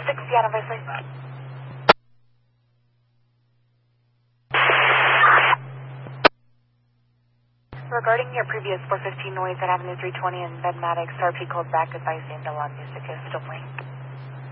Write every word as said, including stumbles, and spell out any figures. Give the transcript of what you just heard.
six Seattle Wesley. Regarding your previous four fifteen noise at Avenue three twenty and Med Maddox, R P called back advising the loud music is still playing.